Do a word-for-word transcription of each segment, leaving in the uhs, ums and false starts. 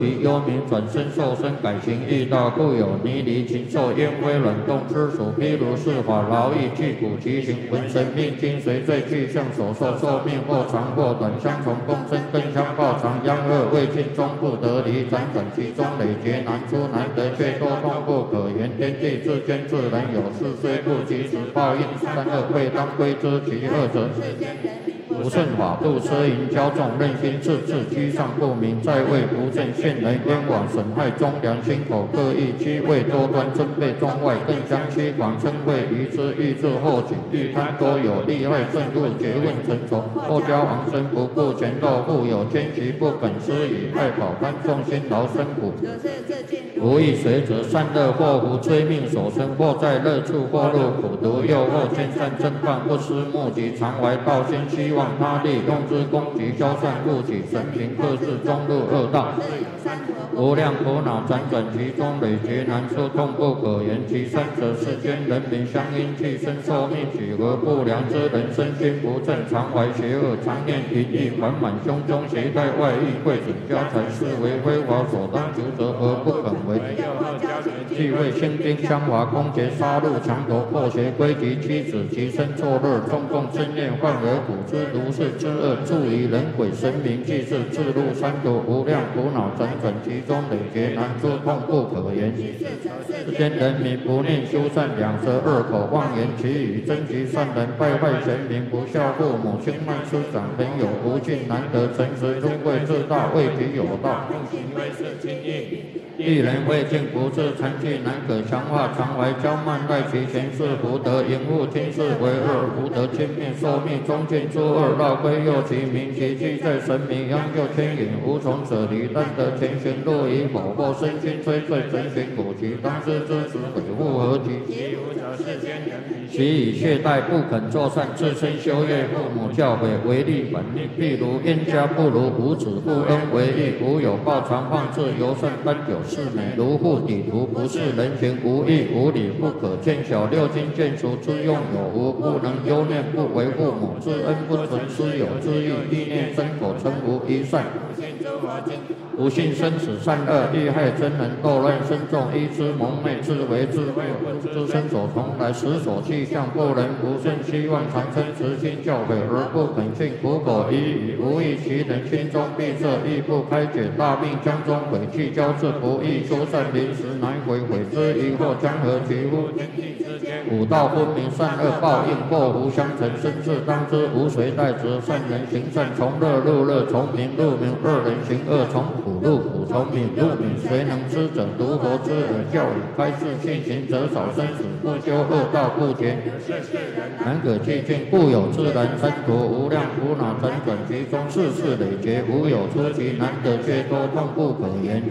其幽冥转身受身改形易道，故有泥离禽兽烟灰冷冻之属。譬如是法劳役具骨其形，浑神命精随罪具象所受，寿命或长或短，相从共生更相报长。殃恶未尽终不得离，辗转其中累劫难出，难得却多痛不可言。天地之间自然有事，虽不及时报应，三恶未当归之。其二者，不慎法度奢淫骄纵，任心自治，居上不明，在位不正，陷人冤枉，损害忠良，心口各异，居位多端，尊卑中外，更相欺广，称谓于之，欲治后己，欲贪多有利害，正入诘问成仇，后交往生不顾前斗，互有奸习，不肯施以爱宝贪众辛劳生苦，无益随者善恶祸福，催命所生，或在乐处，或入苦毒，诱惑兼善正犯，不思目及，常怀道心，希望他利，用之攻击，消散故己，神平克制，终入恶道。无量苦恼辗转其中，累劫难出，痛不可言。其三者，世间人民相因气生寿命几何不良之人，身心不正，常怀邪恶，常念淫意，缓满胸中，携带外溢，贵损家财，是为非法所当求者，而不肯为。既为心经相华，攻劫杀戮，强夺破邪，归及妻子，其身作乐，众共真念，患而苦之如是之恶，助于人鬼神明，既是自入三毒，无量苦恼辗转其中，累劫难出，痛不可言。世间人民不念修善，两舌恶口，妄言其语，争其善人，败坏贤明，不孝父母，轻慢师长，朋友不敬，难得诚实，尊贵自大，为己有道，行为是轻易。一人未尽不治，残疾难可强化，常怀骄慢，赖其前世福德，淫恶听事为恶，福德轻灭，寿命终尽诸恶，绕归右其名，其迹在神明，央就牵引，无从舍离，但得前行路以否，或身心摧碎，神寻苦其当知之时，悔复何及？其无者世间人民，其以懈怠不肯作善，自身修业，父母教诲，违逆本令。譬如冤家不如无子，不恩为义，无有报常放置，尤甚单有是美，如护底图，不是人情，无义无理，不可见小。六经见熟之用有无？不能忧念，不为父母之恩，不存师友之意，意念身口称无一善。不信生死善恶，欲害真人，斗乱身众，依之蒙昧，自为自慧，知身所从来，时所气象，不能不顺，希望长生慈心教诲，而不肯信，苦口一语，无益其人，心中闭塞，亦不开解，大病将中毁去，交至不易，修善临时难毁，毁之疑惑，将何其乎？五道分明，善恶报应，祸福相承，生事当知，无谁代责。善人行善，从乐入乐，从明入明；恶人行恶，从苦入苦，从敏入敏。谁能知者？独佛之耳教语，开示信行者少，生死不修恶道不绝，难可寂静，故有自然三途，无量苦恼辗转其中，世事累劫，无有出奇，难得却多，痛不可言。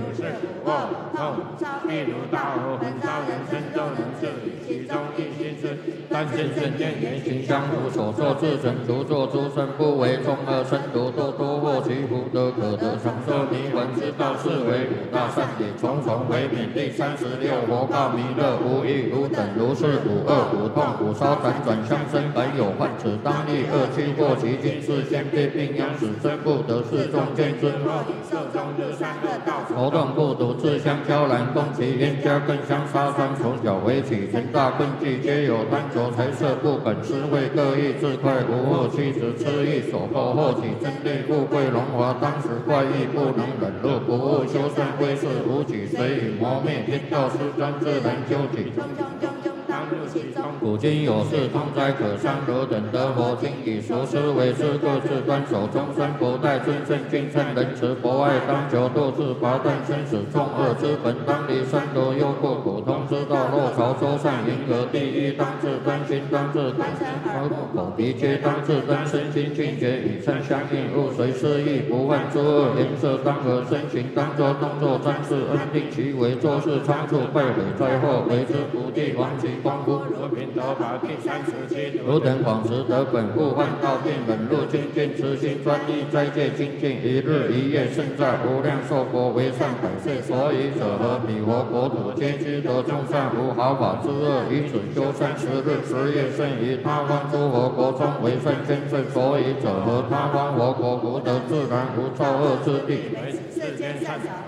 譬如大火焚烧人身，众人是以其中一心是，但现圣见言行相符，所作自成，独作诸身，不为众恶身毒，多多获其福德，可得长寿迷魂之道，是为五大善体，重重为免。第三十六佛告弥勒，无欲无等，如是五恶五痛五烧辗转相生，本有患，此当立恶趣过其经，是先辈病殃，使真不得是众见之。头痛不独，自相交然，攻其冤家，更相杀伤，从小为起，成大困境，皆有贪求财色，不肯施惠，各异自快，无惑妻子痴意所迫，后起争利，富贵荣华，当时怪异，不能忍辱，不务修善，归世无己，随以磨灭，天道失专，自然究己。古今有事，通哉可伤，汝等得佛经，以熟思为师，各自端守终身，不待尊圣敬称仁慈，博爱当求，度自拔断生死，众恶之本，当离三毒，忧过苦通之道，若朝周善，迎合第一，当自端心，当自口鼻皆当自端，身心清洁，与善相应，勿随失意，不犯诸恶，颜色当和，身形当作动作，专事恩定其为，做事仓促，败毁在后，为之不地，亡其功夫。汝等广持得本，故患道病，忍辱精进，慈心专一，斋戒精进，一日一夜，胜在无量寿佛为善百岁。所以者何？彼佛国土皆知得众善，无毫发之恶，以此修三十日十夜，胜于他方诸佛国中为善千岁。所以者何？他方佛国福德自然，无造恶之地。